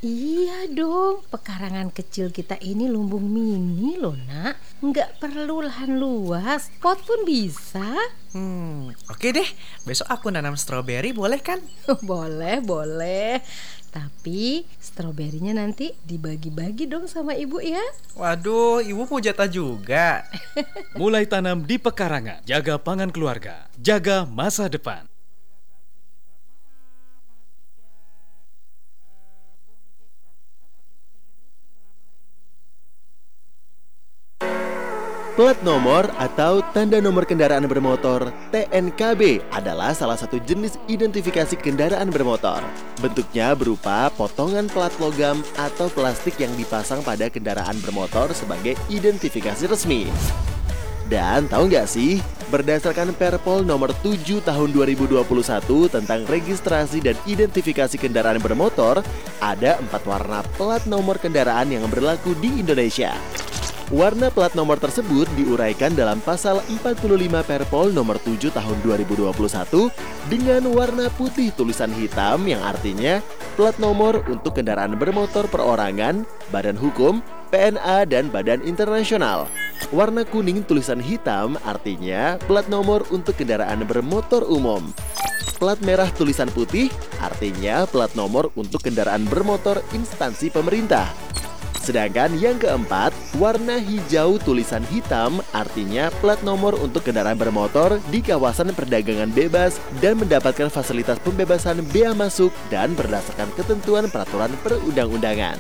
Iya dong, pekarangan kecil kita ini lumbung mini loh nak. Nggak perlu lahan luas, pot pun bisa. Oke deh. Besok aku nanam stroberi, boleh kan? Boleh, boleh. Tapi stroberinya nanti dibagi-bagi dong sama ibu ya. Waduh, ibu mau jatah juga. Mulai tanam di pekarangan, jaga pangan keluarga, jaga masa depan. Plat nomor atau tanda nomor kendaraan bermotor (TNKB) adalah salah satu jenis identifikasi kendaraan bermotor. Bentuknya berupa potongan plat logam atau plastik yang dipasang pada kendaraan bermotor sebagai identifikasi resmi. Dan tahu nggak sih, berdasarkan Perpol nomor 7 tahun 2021 tentang registrasi dan identifikasi kendaraan bermotor, ada 4 warna plat nomor kendaraan yang berlaku di Indonesia. Warna plat nomor tersebut diuraikan dalam pasal 45 Perpol nomor 7 tahun 2021 dengan warna putih tulisan hitam yang artinya plat nomor untuk kendaraan bermotor perorangan, badan hukum, PNA, dan badan internasional. Warna kuning tulisan hitam artinya plat nomor untuk kendaraan bermotor umum. Plat merah tulisan putih artinya plat nomor untuk kendaraan bermotor instansi pemerintah. Sedangkan yang keempat, warna hijau tulisan hitam artinya plat nomor untuk kendaraan bermotor di kawasan perdagangan bebas dan mendapatkan fasilitas pembebasan bea masuk dan berdasarkan ketentuan peraturan perundang-undangan.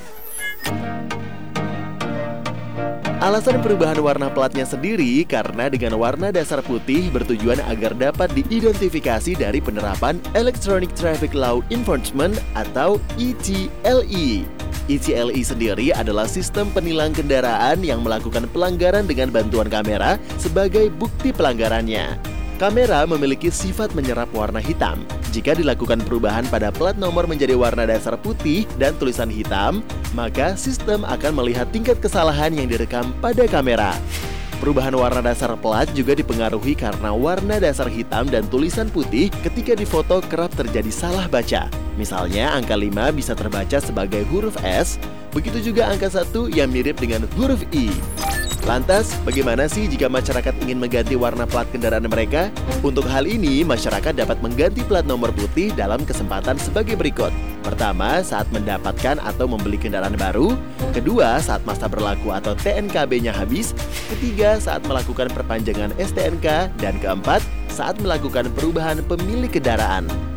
Alasan perubahan warna platnya sendiri karena dengan warna dasar putih bertujuan agar dapat diidentifikasi dari penerapan Electronic Traffic Law Enforcement atau ETLE. ETLE sendiri adalah sistem penilang kendaraan yang melakukan pelanggaran dengan bantuan kamera sebagai bukti pelanggarannya. Kamera memiliki sifat menyerap warna hitam. Jika dilakukan perubahan pada plat nomor menjadi warna dasar putih dan tulisan hitam, maka sistem akan melihat tingkat kesalahan yang direkam pada kamera. Perubahan warna dasar plat juga dipengaruhi karena warna dasar hitam dan tulisan putih ketika difoto kerap terjadi salah baca. Misalnya angka 5 bisa terbaca sebagai huruf S, begitu juga angka 1 yang mirip dengan huruf I. Lantas, bagaimana sih jika masyarakat ingin mengganti warna plat kendaraan mereka? Untuk hal ini, masyarakat dapat mengganti plat nomor putih dalam kesempatan sebagai berikut. Pertama, saat mendapatkan atau membeli kendaraan baru. Kedua, saat masa berlaku atau TNKB-nya habis. Ketiga, saat melakukan perpanjangan STNK. Dan keempat, saat melakukan perubahan pemilik kendaraan.